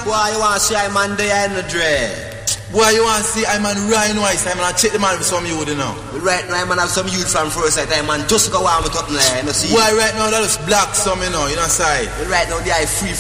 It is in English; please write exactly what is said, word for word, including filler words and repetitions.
Boy, you want to see I man there in the dread? Boy, you want to see I man Ryan Weiss? I man check the man for some youth, you know. Right now, I man have some youth from first sight. I man just go warm it up there, you know, see. Boy, right now that is black some, you know, you know, side. Right now, they are free